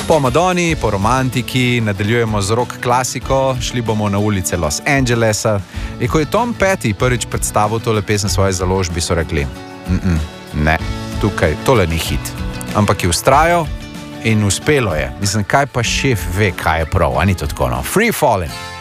Po Madoni, po romantiki, nadaljujemo z rock klasiko, šli bomo na ulice Los Angelesa. In ko je Tom Petty prvič predstavil tole pesem svoje založbi, so rekli, ne, tukaj, tole ni hit. Ampak je ustrajal in uspelo je. Mislim, kaj pa šef ve, kaj je prav, a ni to tako, no. Free Fallin'.